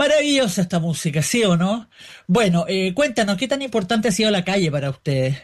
Maravillosa esta música, ¿sí o no? Bueno, cuéntanos, ¿qué tan importante ha sido la calle para ustedes?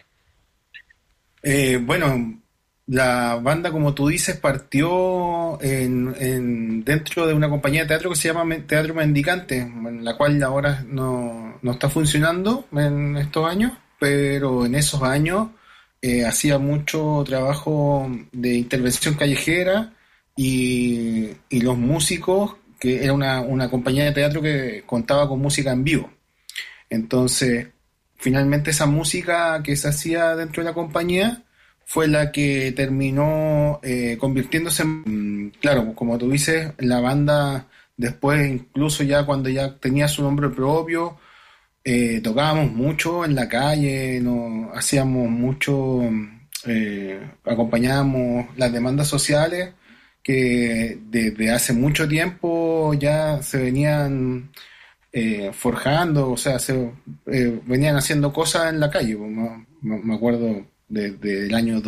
Bueno, la banda, como tú dices, partió dentro de una compañía de teatro que se llama Teatro Mendicante, en la cual ahora no está funcionando en estos años, pero en esos años hacía mucho trabajo de intervención callejera y los músicos, que era una compañía de teatro que contaba con música en vivo. Entonces, finalmente esa música que se hacía dentro de la compañía fue la que terminó convirtiéndose en, claro, como tú dices, la banda después, incluso ya cuando ya tenía su nombre propio, tocábamos mucho en la calle, no, hacíamos mucho, acompañábamos las demandas sociales que desde hace mucho tiempo ya se venían forjando, o sea, venían haciendo cosas en la calle. Pues, me acuerdo desde el año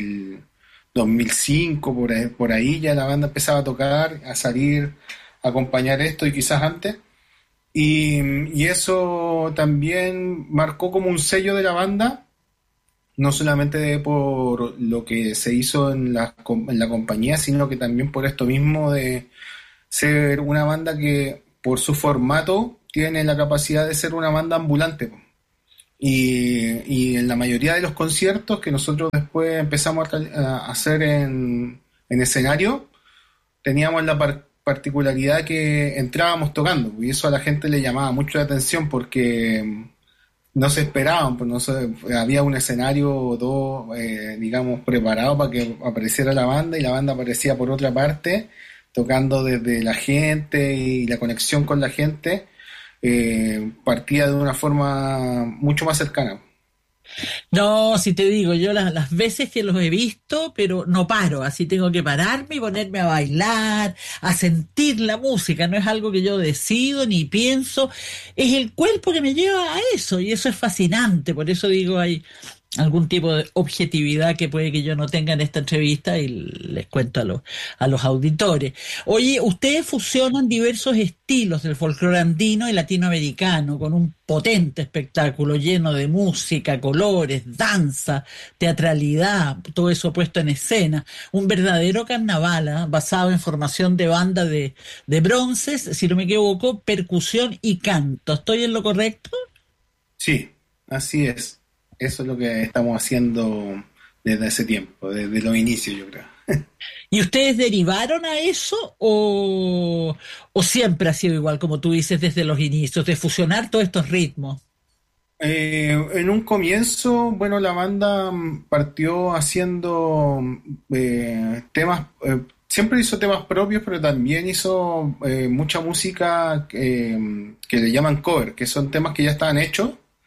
2005, por ahí ya la banda empezaba a tocar, a salir, a acompañar esto y quizás antes. Y eso también marcó como un sello de la banda, no solamente por lo que se hizo en la compañía, sino que también por esto mismo de ser una banda que por su formato tiene la capacidad de ser una banda ambulante, po. Y en la mayoría de los conciertos que nosotros después empezamos a hacer en escenario, teníamos la particularidad que entrábamos tocando, y eso a la gente le llamaba mucho la atención porque no se esperaban, pues había un escenario o dos, digamos, preparado para que apareciera la banda y la banda aparecía por otra parte, tocando desde la gente y la conexión con la gente partía de una forma mucho más cercana. No, si te digo, yo las veces que los he visto, pero no paro, así tengo que pararme y ponerme a bailar, a sentir la música, no es algo que yo decido ni pienso, es el cuerpo que me lleva a eso y eso es fascinante, por eso digo, hay algún tipo de objetividad que puede que yo no tenga en esta entrevista y les cuento a los auditores. Oye, ustedes fusionan diversos estilos del folclore andino y latinoamericano con un potente espectáculo lleno de música, colores, danza, teatralidad, todo eso puesto en escena. Un verdadero carnaval, ¿ah? Basado en formación de banda de bronces, si no me equivoco, percusión y canto. ¿Estoy en lo correcto? Sí, así es. Eso es lo que estamos haciendo desde ese tiempo, desde los inicios, yo creo. ¿Y ustedes derivaron a eso o siempre ha sido igual, como tú dices, desde los inicios, de fusionar todos estos ritmos? En un comienzo, bueno, la banda partió haciendo temas, siempre hizo temas propios, pero también hizo mucha música que le llaman cover, que son temas que ya estaban hechos.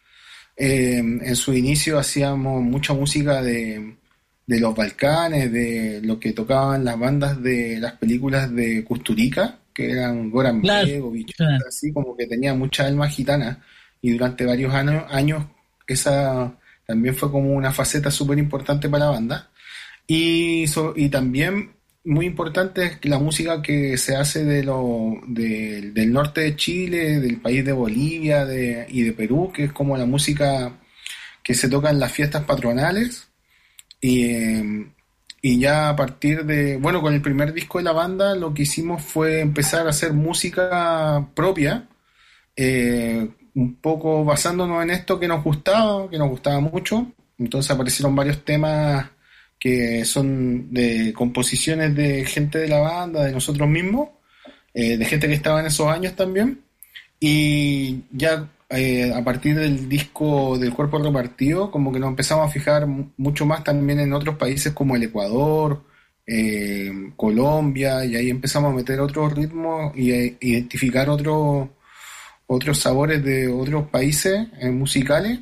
En su inicio hacíamos mucha música de los Balcanes, de lo que tocaban las bandas de las películas de Kusturica, que eran Goran Claro, Bregovic, claro. así como que tenía mucha alma gitana. Y durante varios años esa también fue como una faceta súper importante para la banda. Y también muy importante es que la música que se hace del norte de Chile, del país de Bolivia y de Perú, que es como la música que se toca en las fiestas patronales. Y, y ya a partir bueno, con el primer disco de la banda lo que hicimos fue empezar a hacer música propia, un poco basándonos en esto que nos gustaba mucho. Entonces aparecieron varios temas que son de composiciones de gente de la banda, de nosotros mismos, de gente que estaba en esos años también. Y ya a partir del disco del Cuerpo Repartido, como que nos empezamos a fijar mucho más también en otros países como el Ecuador, Colombia, y ahí empezamos a meter otros ritmos y a identificar otros sabores de otros países musicales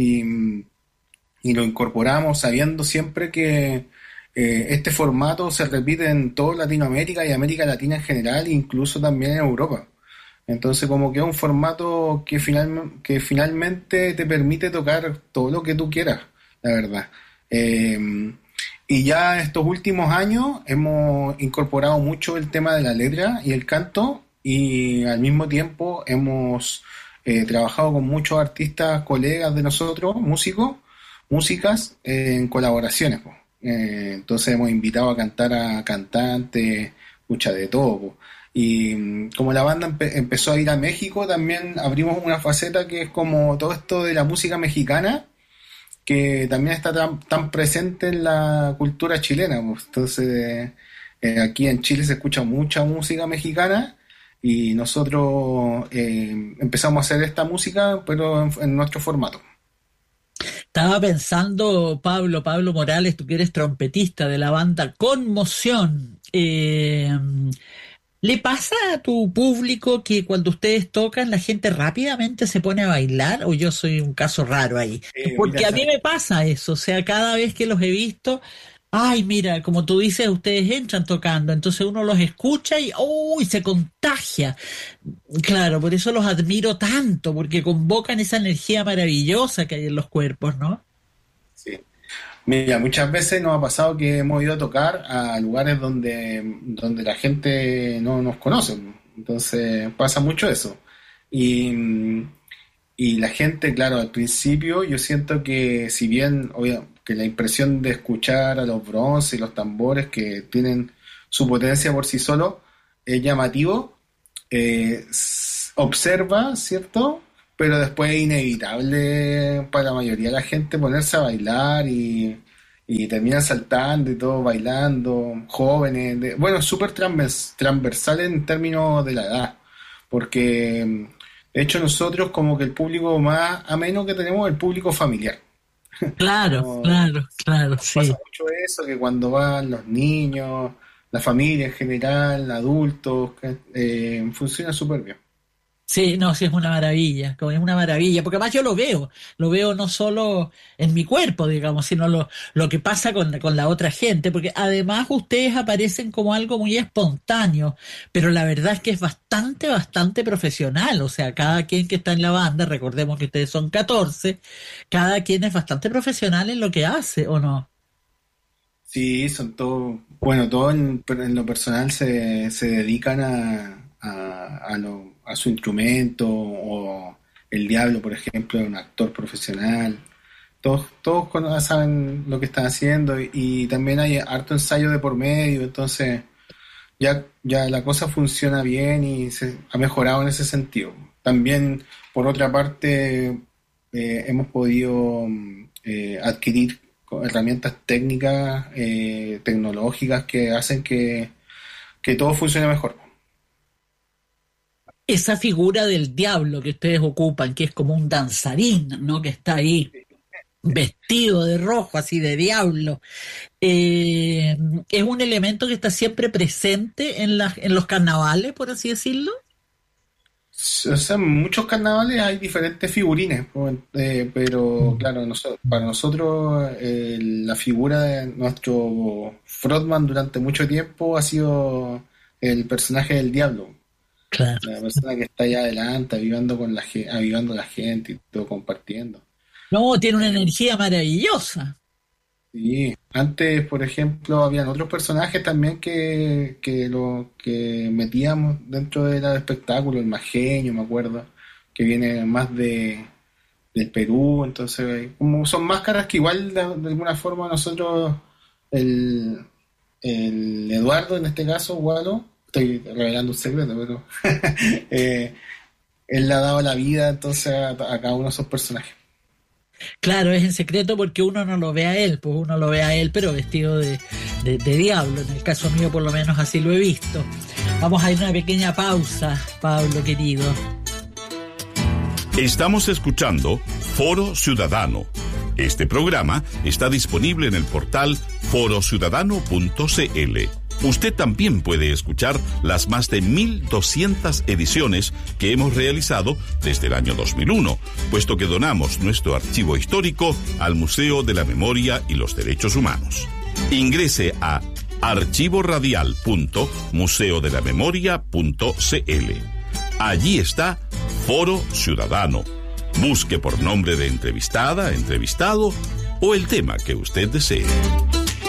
y lo incorporamos sabiendo siempre que este formato se repite en toda Latinoamérica y América Latina en general, incluso también en Europa. Entonces como que es un formato que finalmente te permite tocar todo lo que tú quieras, la verdad. Y ya estos últimos años hemos incorporado mucho el tema de la letra y el canto y al mismo tiempo hemos trabajado con muchos artistas, colegas de nosotros, músicos, músicas, en colaboraciones, po. Entonces hemos invitado a cantar a cantantes, mucha de todo, po. Y como la banda empezó a ir a México, también abrimos una faceta que es como todo esto de la música mexicana, que también está tan presente en la cultura chilena, pues. Entonces, aquí en Chile se escucha mucha música mexicana y nosotros empezamos a hacer esta música, pero en nuestro formato. Estaba pensando, Pablo Morales, tú que eres trompetista de la banda Conmoción. ¿Le pasa a tu público que cuando ustedes tocan la gente rápidamente se pone a bailar o yo soy un caso raro ahí? Porque Mira, a mí me pasa eso, o sea, cada vez que los he visto, ay, mira, como tú dices, ustedes entran tocando, entonces uno los escucha y ¡uy! Se contagia. Claro, por eso los admiro tanto, porque convocan esa energía maravillosa que hay en los cuerpos, ¿no? sí. Mira, muchas veces nos ha pasado que hemos ido a tocar a lugares donde la gente no nos conoce. Entonces pasa mucho eso. Y, y la gente, claro, al principio yo siento que si bien que la impresión de escuchar a los bronces y los tambores que tienen su potencia por sí solo es llamativo, observa, ¿cierto? Pero después es inevitable para la mayoría de la gente ponerse a bailar y terminan saltando y todo bailando, jóvenes, bueno, súper transversal en términos de la edad, porque de hecho nosotros como que el público más ameno que tenemos es el público familiar. Claro, No, claro, pasa sí. mucho eso, que cuando van los niños, la familia en general, adultos, funciona súper bien. Sí, no, sí es una maravilla, como es una maravilla, porque además yo lo veo no solo en mi cuerpo, digamos, sino lo que pasa con la otra gente, porque además ustedes aparecen como algo muy espontáneo, pero la verdad es que es bastante profesional, o sea, cada quien que está en la banda, recordemos que ustedes son 14, cada quien es bastante profesional en lo que hace, ¿o no? Sí, son todos, bueno, todos en lo personal se dedican a su instrumento, o el Diablo, por ejemplo, es un actor profesional. Todos saben lo que están haciendo y también hay harto ensayo de por medio, entonces ya la cosa funciona bien y se ha mejorado en ese sentido. También, por otra parte, hemos podido adquirir herramientas técnicas, tecnológicas que hacen que todo funcione mejor. Esa figura del diablo que ustedes ocupan, que es como un danzarín, ¿no? Que está ahí vestido de rojo, así de diablo. Es un elemento que está siempre presente en los carnavales, por así decirlo. O sea, en muchos carnavales hay diferentes figurines, pues, pero claro, para nosotros la figura de nuestro frontman durante mucho tiempo ha sido el personaje del diablo, Claro. la persona que está allá adelante, avivando a la gente y todo compartiendo. No, tiene una Eh, energía maravillosa. Sí, antes, por ejemplo, habían otros personajes también que metíamos dentro del espectáculo, el Majeño, me acuerdo, que viene más del Perú, entonces, como son máscaras que igual de alguna forma nosotros, el, el Eduardo, en este caso, Gualo, estoy revelando un secreto, pero él le ha dado la vida entonces a cada uno de esos personajes. Claro, es en secreto porque uno no lo ve a él, pues uno lo ve a él, pero vestido de diablo. En el caso mío, por lo menos, así lo he visto. Vamos a ir a una pequeña pausa, Pablo querido. Estamos escuchando Foro Ciudadano. Este programa está disponible en el portal forociudadano.cl. Usted también puede escuchar las más de 1.200 ediciones que hemos realizado desde el año 2001, puesto que donamos nuestro archivo histórico al Museo de la Memoria y los Derechos Humanos. Ingrese a archivoradial.museodelamemoria.cl. Allí está Foro Ciudadano. Busque por nombre de entrevistada, entrevistado o el tema que usted desee.